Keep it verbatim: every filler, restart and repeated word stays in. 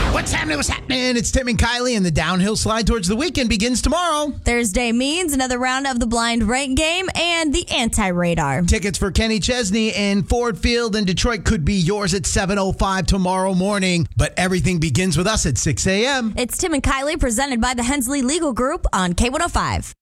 What's happening? What's happening? It's Tim and Kylie, and the downhill slide towards the weekend begins tomorrow. Thursday means another round of the blind rank game and the anti-radar. Tickets for Kenny Chesney in Ford Field in Detroit could be yours at seven oh five tomorrow morning. But everything begins with us at six a.m. It's Tim and Kylie presented by the Hensley Legal Group on K one oh five.